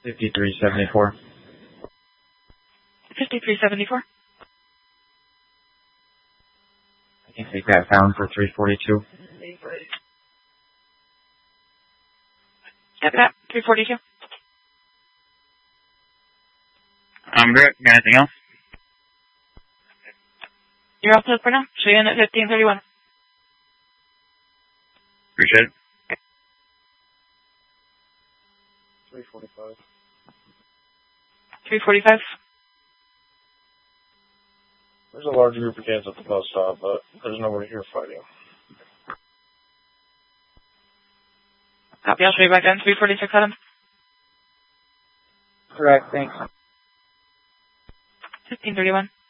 5374. 5374. I can take that down for 342. Get that. 342. I'm good. Got anything else? You're all set for now. Show you in at 1531. Appreciate it. 345. 345. There's a large group of kids at the bus stop, but there's nobody here fighting. Copy. I'll show you back then. 346 Adam. Correct. Thanks. 1531.